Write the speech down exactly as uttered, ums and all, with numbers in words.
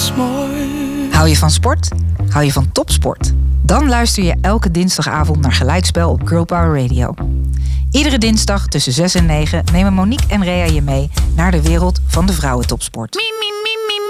once more. Hou je van sport? Hou je van topsport? Dan luister je elke dinsdagavond naar Gelijkspel op Girl Power Radio. Iedere dinsdag tussen zes en negen nemen Monique en Rea je mee naar de wereld van de vrouwentopsport.